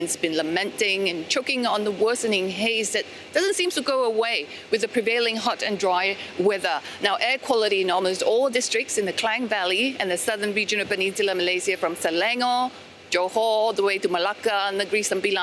It's been lamenting and choking on the worsening haze that doesn't seem to go away with the prevailing hot and dry weather. Now, air quality in almost all districts in the Klang Valley and the southern region of Peninsular Malaysia, from Selangor, Johor, all the way to Malacca, Negeri Sembilan,